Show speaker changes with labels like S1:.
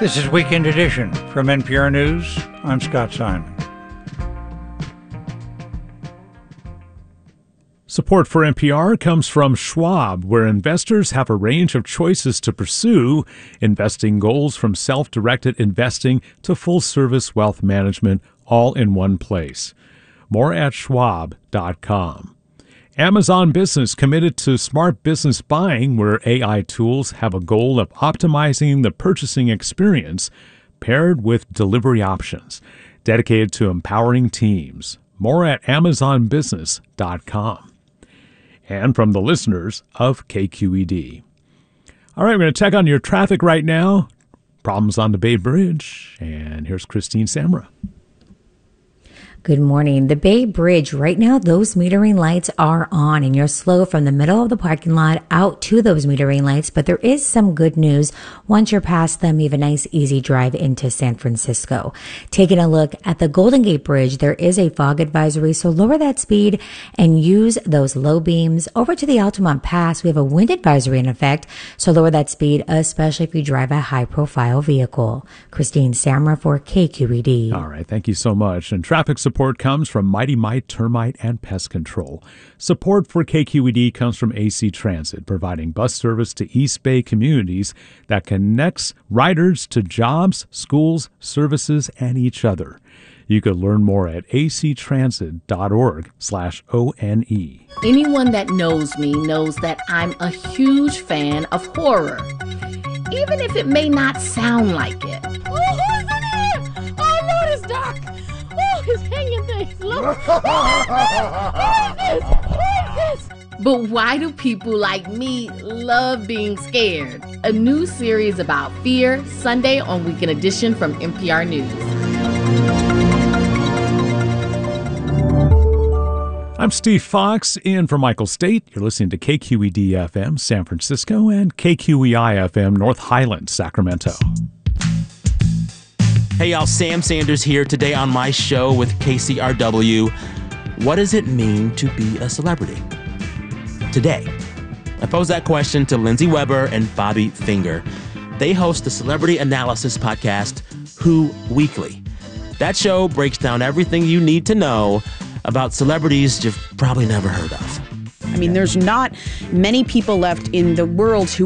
S1: This is Weekend Edition from NPR News. I'm Scott Simon.
S2: Support for NPR comes from Schwab, where investors have a range of choices to pursue, investing goals from self-directed investing to full-service wealth management, all in one place. More at schwab.com. Amazon Business committed to smart business buying, where AI tools have a goal of optimizing the purchasing experience paired with delivery options, dedicated to empowering teams. More at amazonbusiness.com. And from the listeners of KQED. All right, we're going to check on your traffic right now. Problems on the Bay Bridge. And here's Christine Samra.
S3: Good morning. The Bay Bridge, right now, those metering lights are on and you're slow from the middle of the parking lot out to those metering lights. But there is some good news. Once you're past them, you have a nice, easy drive into San Francisco. Taking a look at the Golden Gate Bridge, there is a fog advisory, so lower that speed and use those low beams. Over to the Altamont Pass, we have a wind advisory in effect, so lower that speed, especially if you drive a high-profile vehicle. Christine Samra for KQED.
S2: All right, thank you so much. And traffic support comes from Mighty Mite Termite and Pest Control. Support for KQED comes from AC Transit, providing bus service to East Bay communities that connects riders to jobs, schools, services, and each other. You could learn more at actransit.org/ONE.
S4: Anyone that knows me knows that I'm a huge fan of horror, even if it may not sound like it.
S5: Oh, who's in here? Oh, Lord, it's dark. Oh, it's hanging things. Look. Who is this?
S4: But why do people like me love being scared? A new series about fear, Sunday on Weekend Edition from NPR News.
S2: I'm Steve Fox, in for Michael State. You're listening to KQED-FM San Francisco and KQEI-FM North Highlands, Sacramento.
S6: Hey y'all, Sam Sanders here today on my show with KCRW. What does it mean to be a celebrity? Today, I pose that question to Lindsay Weber and Bobby Finger. They host the celebrity analysis podcast, Who Weekly. That show breaks down everything you need to know about celebrities you've probably never heard of.
S7: I mean, there's not many people left in the world who